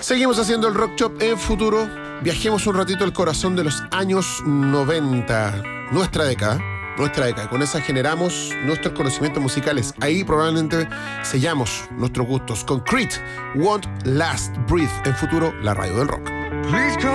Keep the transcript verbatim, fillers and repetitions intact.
Seguimos haciendo el Rock Shop en Futuro. Viajemos un ratito al corazón de los años noventa. Nuestra década. Nuestra década. Con esa generamos nuestros conocimientos musicales. Ahí probablemente sellamos nuestros gustos. Con Creed, Won't Last Breathe. En Futuro, la radio del rock.